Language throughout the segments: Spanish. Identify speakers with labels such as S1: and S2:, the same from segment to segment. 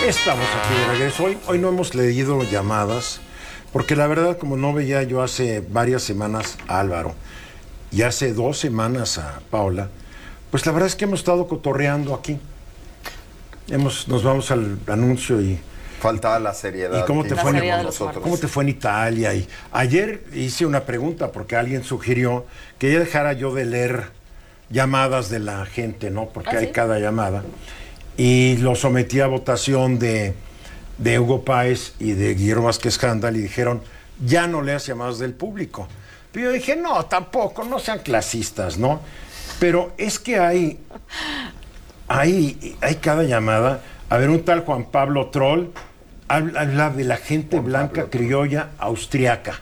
S1: Estamos aquí de regreso. Hoy no hemos leído llamadas, porque la verdad, como no veía yo hace varias semanas a Álvaro y hace 2 semanas a Paola, pues la verdad es que hemos estado cotorreando aquí. Nos vamos al anuncio y...
S2: Faltaba la seriedad.
S1: ¿Y cómo te fue
S3: en
S2: nosotros?
S1: ¿Cómo te fue en Italia? Y ayer hice una pregunta porque alguien sugirió que ya dejara yo de leer llamadas de la gente, ¿no? Porque hay cada llamada. Y lo sometí a votación de Hugo Páez y de Guillermo Vázquez Handal y dijeron, ya no leas llamadas del público. Pero yo dije, no, tampoco, no sean clasistas, ¿no? Pero es que hay cada llamada. A ver, un tal Juan Pablo Troll habla de la gente blanca criolla austriaca.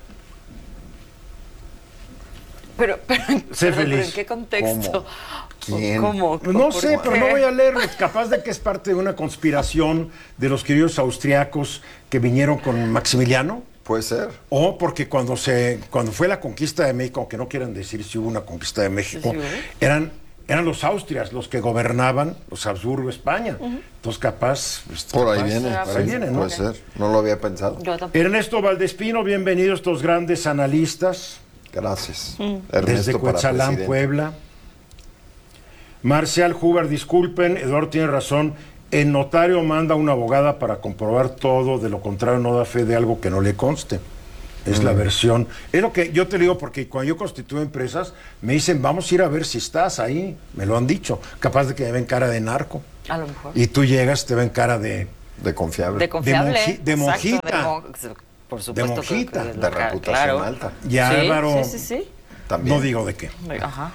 S3: Pero
S1: Sé feliz.
S3: ¿en qué contexto?
S2: ¿Quién?
S3: ¿Cómo?
S1: No sé,
S3: ¿Por
S1: pero
S3: qué?
S1: no voy a leerlo. Capaz de que es parte de una conspiración de los criollos austriacos que vinieron con Maximiliano.
S2: Puede ser.
S1: O porque cuando fue la conquista de México, aunque no quieran decir si hubo una conquista de México,
S3: Sí,
S1: eran los Austrias los que gobernaban los Habsburgo España. Entonces capaz...
S2: Por ahí viene.
S1: Por ahí viene, ¿no?
S2: Puede ser. No lo había pensado.
S3: Yo tampoco.
S1: Ernesto Valdespino, bienvenidos estos grandes analistas.
S2: Gracias.
S1: Desde
S2: Ernesto para
S1: Cuetzalán,
S2: presidente.
S1: Puebla. Marcial Huber, disculpen, Eduardo tiene razón. El notario manda a una abogada para comprobar todo, de lo contrario no da fe de algo que no le conste. Es la versión. Es lo que yo te digo, porque cuando yo constituyo empresas, me dicen, vamos a ir a ver si estás ahí. Me lo han dicho. Capaz de que me ven cara de narco.
S3: A lo mejor.
S1: Y tú llegas, te ven cara de...
S2: De confiable.
S3: De confiable.
S1: de
S3: exacto,
S1: monjita.
S3: por supuesto.
S1: De monjita.
S3: que es
S2: De
S3: la
S2: reputación
S3: claro.
S2: alta.
S1: Y Álvaro...
S3: Sí.
S2: También.
S1: No digo de qué.
S3: Ajá.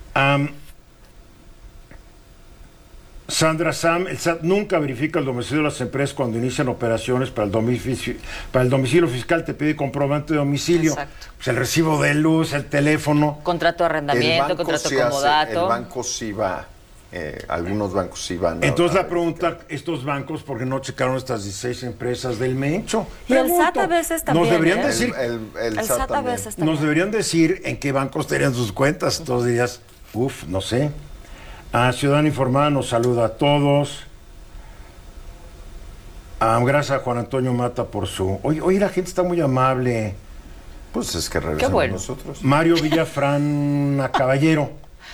S1: Sandra Sam, el SAT nunca verifica el domicilio de las empresas cuando inician operaciones para el domicilio fiscal, te pide comprobante de domicilio,
S3: Exacto.
S1: pues el recibo de luz, el teléfono.
S3: Contrato de arrendamiento, contrato comodato.
S2: El banco sí va. Algunos bancos sí van.
S1: Entonces la pregunta, estos bancos, ¿por qué no checaron estas 16 empresas del Mencho?
S3: Y el
S1: Pregunto.
S3: SAT a veces también.
S1: Nos deberían
S3: ¿eh?
S1: decir,
S2: El
S3: El
S2: SAT
S3: SAT a
S2: también.
S3: veces también.
S1: nos deberían decir en qué bancos tenían sus cuentas. Todos días, no sé. Ciudadana Informada nos saluda a todos. Gracias a Juan Antonio Mata por su... Hoy la gente está muy amable.
S2: Pues es que regresamos
S3: bueno.
S2: nosotros.
S1: Mario Villafran Caballero.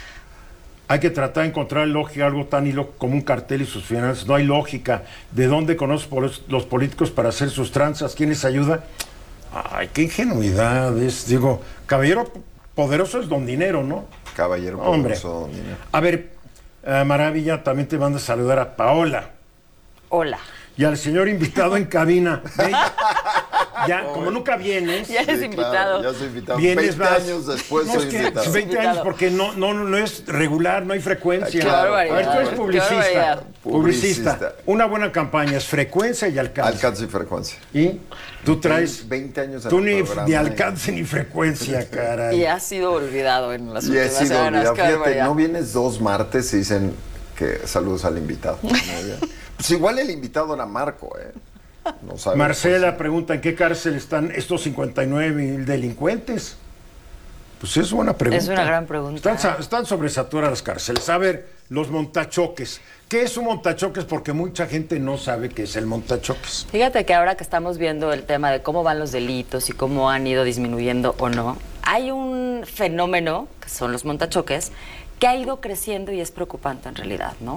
S1: Hay que tratar de encontrar lógica, algo tan ilógico como un cartel y sus finanzas. No hay lógica. ¿De dónde conocen los políticos para hacer sus tranzas? ¿Quién les ayuda? Ay, qué ingenuidad. Digo, caballero poderoso es don dinero, ¿no?
S2: Caballero
S1: Hombre.
S2: poderoso, don dinero.
S1: A ver, Maravilla, también te manda a saludar a Paola.
S3: Hola.
S1: Y al señor invitado en cabina. Ve, ya, como nunca vienes.
S3: Ya eres invitado.
S2: Ya soy invitado.
S1: Vienes
S2: 20
S1: más.
S2: años después
S1: No,
S2: soy
S1: es que
S2: invitado.
S1: 20 años porque no es regular, no hay frecuencia.
S2: Qué
S3: barbaridad.
S1: A ver, tú eres
S3: Qué
S1: publicista.
S3: barbaridad.
S1: Publicista. Una buena campaña es frecuencia y alcance.
S2: Alcance y frecuencia.
S1: Y tú traes
S2: 20 años en
S1: tú
S2: el
S1: ni
S2: programa,
S1: de alcance ni frecuencia, caray.
S3: Y ha sido olvidado en las
S2: Y he
S3: últimas
S2: sido
S3: semanas.
S2: olvidado.
S3: Qué
S2: Fíjate,
S3: barbaridad.
S2: no vienes 2 martes y dicen que saludos al invitado. Pues igual el invitado era Marco, ¿eh? No sabes,
S1: Marcela
S2: pues,
S1: pregunta, ¿en qué cárcel están estos 59,000 delincuentes? Pues es una pregunta.
S3: Es una gran pregunta.
S1: Están sobresaturadas las cárceles. A ver, los montachoques. ¿Qué es un montachoques? Porque mucha gente no sabe qué es el montachoques.
S3: Fíjate que ahora que estamos viendo el tema de cómo van los delitos y cómo han ido disminuyendo o no, hay un fenómeno, que son los montachoques, que ha ido creciendo y es preocupante en realidad, ¿no?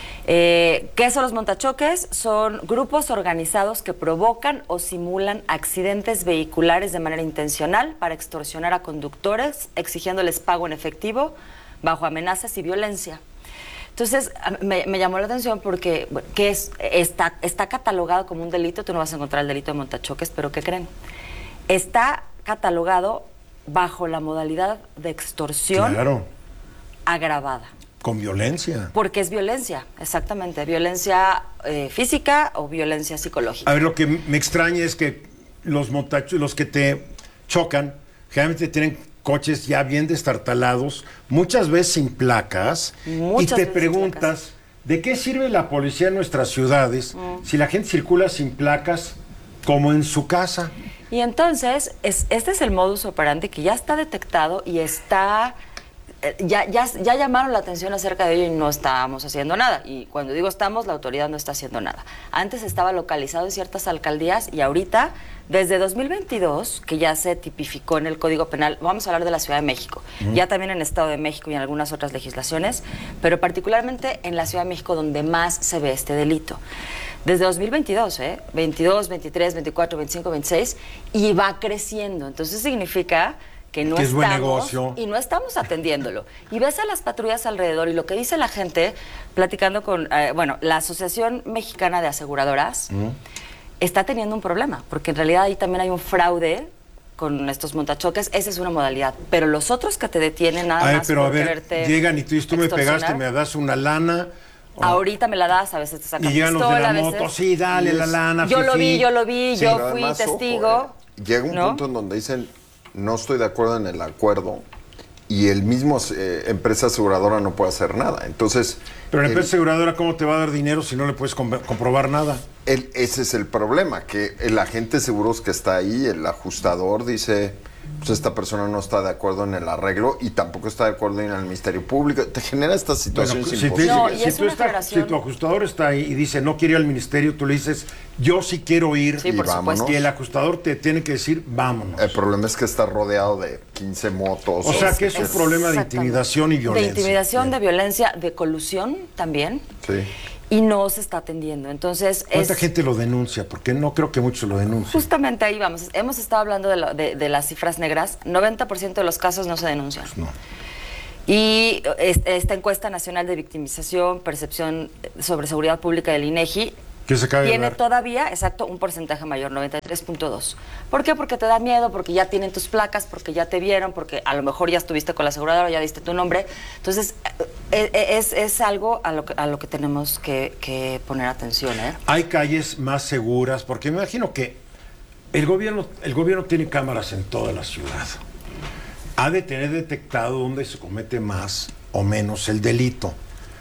S3: ¿Qué son los montachoques? Son grupos organizados que provocan o simulan accidentes vehiculares de manera intencional para extorsionar a conductores, exigiéndoles pago en efectivo, bajo amenazas y violencia. Entonces, me llamó la atención porque bueno, está catalogado como un delito. Tú no vas a encontrar el delito de montachoques, pero ¿qué creen? Está catalogado bajo la modalidad de extorsión agravada.
S1: Con violencia.
S3: Porque es violencia, exactamente. Violencia física o violencia psicológica.
S1: A ver, lo que me extraña es que los que te chocan, generalmente tienen coches ya bien destartalados, muchas veces sin placas, y te preguntas, ¿de qué sirve la policía en nuestras ciudades si la gente circula sin placas como en su casa?
S3: Y entonces, este es el modus operandi que ya está detectado y está ya llamaron la atención acerca de ello y no estábamos haciendo nada. Y cuando digo estamos, la autoridad no está haciendo nada. Antes estaba localizado en ciertas alcaldías y ahorita, desde 2022, que ya se tipificó en el Código Penal, vamos a hablar de la Ciudad de México, ya también en el Estado de México y en algunas otras legislaciones, pero particularmente en la Ciudad de México donde más se ve este delito. Desde 2022, 22, 23, 24, 25, 26, y va creciendo. Entonces significa que no
S1: es buen
S3: estamos
S1: negocio.
S3: y no estamos atendiéndolo. Y ves a las patrullas alrededor y lo que dice la gente, platicando con, la Asociación Mexicana de Aseguradoras, está teniendo un problema, porque en realidad ahí también hay un fraude con estos montachoques. Esa es una modalidad, pero los otros que te detienen nada más
S1: pero
S3: por
S1: a ver,
S3: quererte
S1: llegan y tú dices, tú me
S3: extorsionar.
S1: pegaste, me das una lana.
S3: Ahorita me la das, a veces te sacan
S1: Y llegan los de
S3: pistola,
S1: la
S3: a
S1: moto,
S3: veces.
S1: sí, dale la lana.
S3: Yo lo vi,
S1: Sí.
S3: yo
S2: Pero
S3: fui
S2: además,
S3: testigo.
S2: ojo, llega un
S3: ¿no?
S2: punto en donde dicen, no estoy de acuerdo en el acuerdo, y el mismo empresa aseguradora no puede hacer nada. Entonces,
S1: Pero la empresa aseguradora, ¿cómo te va a dar dinero si no le puedes comprobar nada?
S2: ese es el problema, que el agente de seguros que está ahí, el ajustador, dice, pues esta persona no está de acuerdo en el arreglo y tampoco está de acuerdo en el Ministerio Público. Te genera estas situaciones
S1: Bueno,
S2: imposibles.
S3: No, y es
S1: si
S3: una generación-
S1: tu ajustador está ahí y dice no quiere ir al ministerio, tú le dices yo sí quiero ir.
S3: Sí,
S2: Y
S3: por
S2: vámonos.
S3: supuesto.
S1: Y el ajustador te tiene que decir vámonos.
S2: El problema es que está rodeado de 15 motos.
S1: O sea que es un problema de
S3: Exactamente.
S1: intimidación y violencia.
S3: De intimidación, de violencia, de colusión también.
S2: Sí.
S3: Y no se está atendiendo. Entonces,
S1: ¿Cuánta gente lo denuncia? Porque no creo que muchos lo denuncien.
S3: justamente ahí vamos. Hemos estado hablando de las cifras negras. 90% de los casos no se denuncian.
S1: No.
S3: Y esta encuesta nacional de victimización, percepción sobre seguridad pública del INEGI,
S1: ¿Qué se acaba de
S3: tiene
S1: dar?
S3: todavía, exacto, un porcentaje mayor, 93.2. ¿Por qué? Porque te da miedo, porque ya tienen tus placas, porque ya te vieron, porque a lo mejor ya estuviste con la aseguradora, ya diste tu nombre. Entonces, es algo a lo que tenemos que poner atención, ¿eh?
S1: Hay calles más seguras, porque me imagino que el gobierno tiene cámaras en toda la ciudad. Ha de tener detectado dónde se comete más o menos el delito.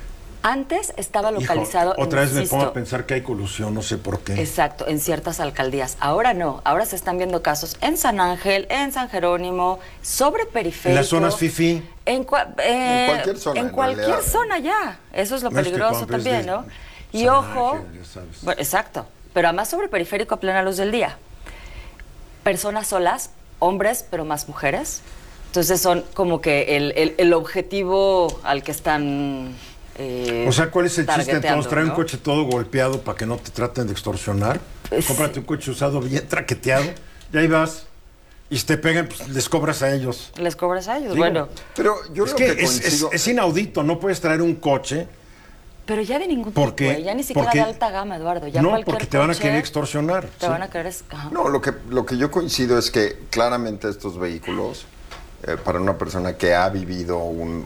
S3: Antes estaba
S1: Hijo,
S3: localizado,
S1: otra vez me
S3: insisto,
S1: pongo a pensar que hay colusión, no sé por qué.
S3: exacto, en ciertas alcaldías. Ahora no, ahora se están viendo casos en San Ángel, en San Jerónimo, sobre periférico.
S1: En las zonas fifí.
S2: En cualquier zona,
S3: En
S2: en
S3: cualquier
S2: realidad.
S3: zona ya. Eso es lo
S1: No, es que
S3: peligroso
S1: cuando es
S3: también,
S1: de
S3: ¿no? Y
S1: San
S3: ojo,
S1: Ángel, ya sabes.
S3: bueno, exacto, pero además sobre periférico a plena luz del día. Personas solas, hombres, pero más mujeres. Entonces son como que el objetivo al que están...
S1: O sea, ¿cuál es el chiste
S3: targeteando,
S1: entonces? ¿Traer un
S3: ¿no?
S1: coche todo golpeado para que no te traten de extorsionar? Cómprate un coche usado bien traqueteado y ahí vas. Y si te pegan, pues les cobras a ellos.
S3: Les cobras a ellos,
S1: Digo,
S3: bueno.
S2: Pero yo
S1: Es
S2: creo
S1: que
S2: que coincido.
S1: es inaudito, no puedes traer un coche.
S3: Pero ya de ningún
S1: ¿Por
S3: tipo,
S1: qué?
S3: ya ni siquiera
S1: Porque-
S3: de alta gama, Eduardo. Ya
S1: No,
S3: cualquier
S1: porque te van a
S3: coche
S1: querer extorsionar.
S3: Te
S1: sí.
S3: van a querer... ajá.
S2: No, lo que yo coincido es que claramente estos vehículos, para una persona que ha vivido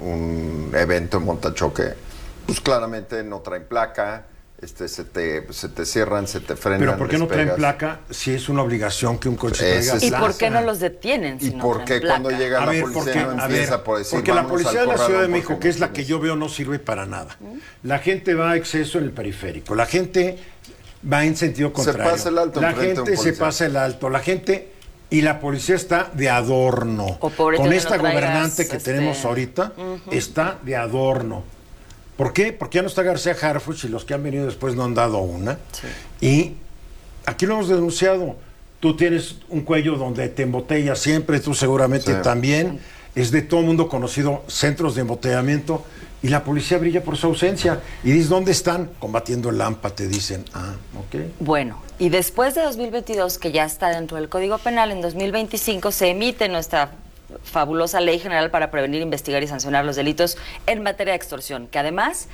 S2: un evento en montachoque, pues claramente no traen placa, se te cierran, se te frenan.
S1: Pero ¿por qué no traen
S2: despegas.
S1: placa si es una obligación que un coche
S2: Ese
S1: traiga
S2: es-
S3: ¿Y
S1: placa?
S3: por qué no los detienen si
S2: ¿Y
S3: no
S2: por
S3: traen
S2: qué cuando
S3: placa?
S2: llega
S1: A
S2: la
S1: ver,
S2: policía
S1: porque,
S2: no
S1: a
S2: empieza
S1: ver,
S2: por decir,
S1: porque la
S2: "Vámonos
S1: policía
S2: al
S1: de la Ciudad de
S2: corralón
S1: México,
S2: porque
S1: que es la
S2: no
S1: que
S2: tienes"?
S1: yo veo, no sirve para nada. La gente va a exceso en el periférico, la gente va en sentido contrario.
S2: pasa el alto
S1: la
S2: enfrente de un
S1: gente se
S2: policía.
S1: pasa el alto, la gente y la policía está de adorno.
S3: O pobre
S1: Con
S3: que
S1: esta
S3: no traigas,
S1: gobernante que tenemos ahorita, está de adorno. ¿Por qué? Porque ya no está García Harfuch y los que han venido después no han dado una.
S3: Sí.
S1: Y aquí lo hemos denunciado. Tú tienes un cuello donde te embotellas siempre, tú seguramente
S2: Sí.
S1: también. Es de todo mundo conocido centros de embotellamiento y la policía brilla por su ausencia. Y dices, ¿dónde están? Combatiendo el AMPA, te dicen. Ah, ok.
S3: Bueno, y después de 2022, que ya está dentro del Código Penal, en 2025 se emite nuestra fabulosa Ley General para prevenir, investigar y sancionar los delitos en materia de extorsión, que además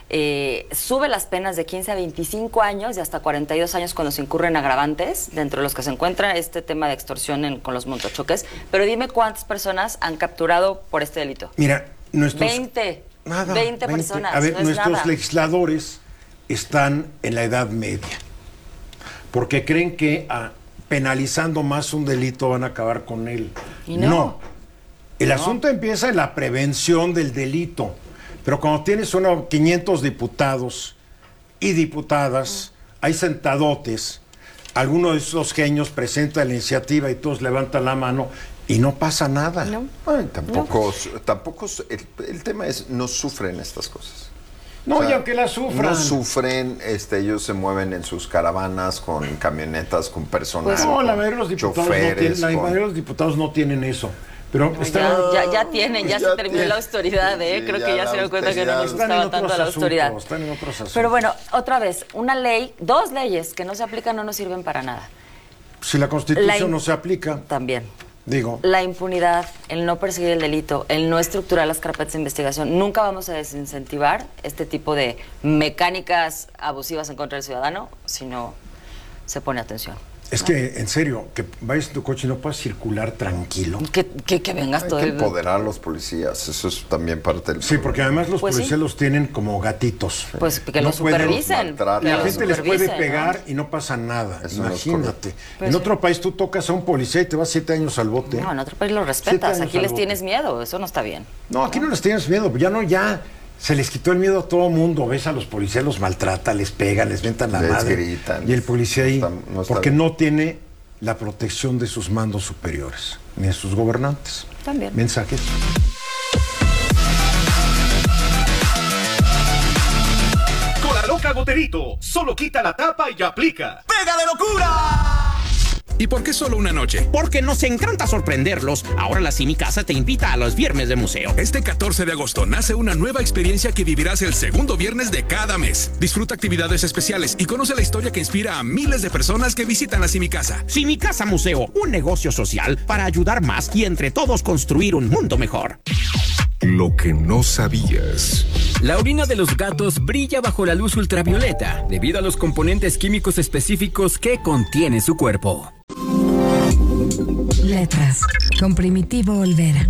S3: sube las penas de 15 a 25 años y hasta 42 años cuando se incurren agravantes, dentro de los que se encuentra este tema de extorsión con los montachoques. Pero dime cuántas personas han capturado por este delito.
S1: Mira, nuestros...
S3: 20.
S1: Nada,
S3: 20 personas.
S1: A ver,
S3: no es
S1: nuestros
S3: nada.
S1: legisladores están en la edad media, porque creen que penalizando más un delito van a acabar con él.
S3: Y no.
S1: El asunto empieza en la prevención del delito, pero cuando tienes 500 diputados y diputadas, hay sentadotes, alguno de esos genios presenta la iniciativa y todos levantan la mano y no pasa nada.
S3: No.
S2: Ay, tampoco el tema es, no sufren estas cosas.
S1: No,
S2: O sea,
S1: y aunque las sufran.
S2: No sufren, ellos se mueven en sus caravanas con camionetas, con personal.
S1: Pues no,
S2: con
S1: la mayoría de los diputados
S2: choferes,
S1: la mayoría de los diputados no tienen eso. Pero
S3: Ya tienen, ya se terminó la austeridad,
S2: Sí,
S3: creo
S2: ya
S3: que ya
S2: la
S3: se dio cuenta que no nos
S1: están en
S3: gustaba
S1: otros
S3: tanto la austeridad.
S1: asuntos, están en otros asuntos.
S3: Pero bueno, otra vez, una ley, 2 leyes que no se aplican no nos sirven para nada.
S1: Si la Constitución no se aplica,
S3: También.
S1: digo.
S3: La impunidad, el no perseguir el delito, el no estructurar las carpetas de investigación. Nunca vamos a desincentivar este tipo de mecánicas abusivas en contra del ciudadano si no se pone atención.
S1: Es que, en serio, que vayas en tu coche y no puedas circular tranquilo.
S3: Que vengas
S2: Hay
S3: todo
S2: que
S3: el...
S2: empoderar a los policías, eso es también parte del
S1: Sí,
S2: problema.
S1: porque además los
S3: Pues sí.
S1: policías los tienen como gatitos.
S3: Pues que
S1: No
S3: lo
S1: pueden-
S3: supervisen.
S2: maltratan.
S3: que
S1: La
S3: lo
S1: gente les puede
S3: supervisen,
S1: pegar
S3: ¿no?
S1: y no pasa nada.
S2: Eso no es
S1: Imagínate.
S3: Pues
S1: en
S3: sí.
S1: otro país tú tocas a un policía y te vas 7 años al bote.
S3: No, en otro país lo
S1: 7
S3: respetas.
S1: años
S3: Aquí
S1: al
S3: les
S1: bote.
S3: tienes miedo. Eso no está bien.
S1: No, aquí no les tienes miedo. Ya se les quitó el miedo a todo mundo. Ves a los policías, los maltrata, les pega, les ventan la
S2: Les
S1: madre.
S2: gritan.
S1: Y el policía ahí,
S2: No está
S1: porque
S2: bien.
S1: no tiene la protección de sus mandos superiores, ni de sus gobernantes.
S3: También.
S1: Mensajes.
S4: Con la loca Goterito, solo quita la tapa y aplica.
S5: ¡Pega de locura!
S6: ¿Y por qué solo una noche?
S5: Porque nos encanta sorprenderlos. Ahora la Simicasa te invita a los viernes de museo.
S6: Este 14 de agosto nace una nueva experiencia que vivirás el segundo viernes de cada mes. Disfruta actividades especiales y conoce la historia que inspira a miles de personas que visitan la Simicasa.
S5: Simicasa Museo, un negocio social para ayudar más y entre todos construir un mundo mejor.
S7: Lo que no sabías.
S8: La orina de los gatos brilla bajo la luz ultravioleta debido a los componentes químicos específicos que contiene su cuerpo.
S9: Letras, con Primitivo Olvera.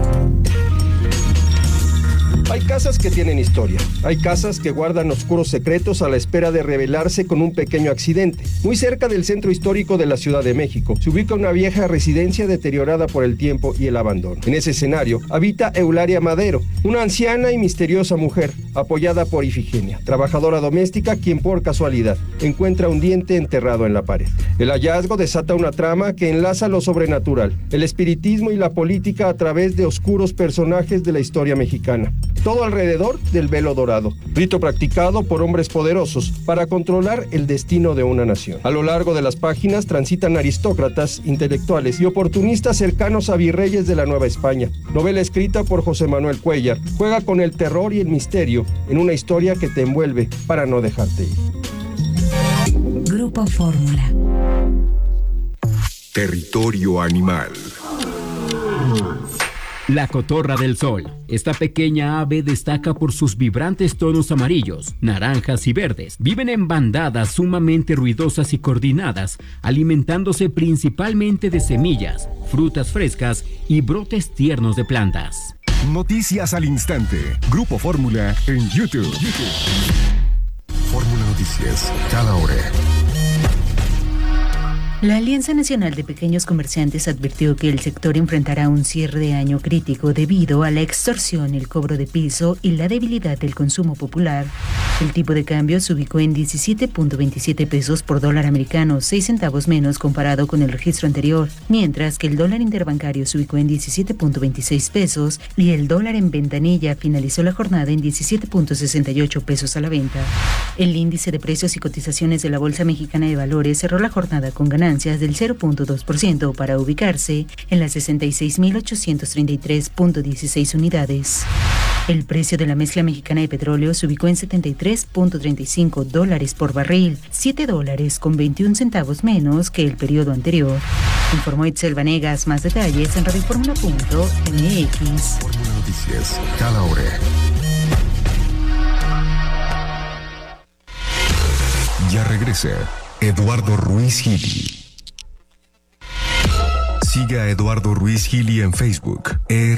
S10: Hay casas que tienen historia. Hay casas que guardan oscuros secretos a la espera de revelarse con un pequeño accidente. Muy cerca del centro histórico de la Ciudad de México se ubica una vieja residencia deteriorada por el tiempo y el abandono. En ese escenario habita Eulalia Madero, una anciana y misteriosa mujer, apoyada por Ifigenia, trabajadora doméstica quien por casualidad encuentra un diente enterrado en la pared. El hallazgo desata una trama que enlaza lo sobrenatural, el espiritismo y la política a través de oscuros personajes de la historia mexicana. Todo alrededor del velo dorado, rito practicado por hombres poderosos para controlar el destino de una nación. A lo largo de las páginas transitan aristócratas, intelectuales y oportunistas cercanos a virreyes de la Nueva España. Novela escrita por José Manuel Cuellar, juega con el terror y el misterio en una historia que te envuelve para no dejarte ir.
S9: Grupo Fórmula.
S7: Territorio animal.
S8: La cotorra del sol. Esta pequeña ave destaca por sus vibrantes tonos amarillos, naranjas y verdes. Viven en bandadas sumamente ruidosas y coordinadas, alimentándose principalmente de semillas, frutas frescas y brotes tiernos de plantas.
S7: Noticias al instante. Grupo Fórmula en YouTube. Fórmula Noticias, cada hora.
S9: La Alianza Nacional de Pequeños Comerciantes advirtió que el sector enfrentará un cierre de año crítico debido a la extorsión, el cobro de piso y la debilidad del consumo popular. El tipo de cambio se ubicó en 17.27 pesos por dólar americano, 6 centavos menos comparado con el registro anterior, mientras que el dólar interbancario se ubicó en 17.26 pesos y el dólar en ventanilla finalizó la jornada en 17.68 pesos a la venta. El índice de precios y cotizaciones de la Bolsa Mexicana de Valores cerró la jornada con ganancias del 0.2% para ubicarse en las 66.833.16 unidades. El precio de la mezcla mexicana de petróleo se ubicó en $73.35 por barril, $7.21 menos que el periodo anterior. Informó Itzel Vanegas. Más detalles en radioformula.mx.
S7: Fórmula Noticias, cada hora. Ya regresa Eduardo Ruiz Gili. Siga a Eduardo Ruiz Gili en Facebook.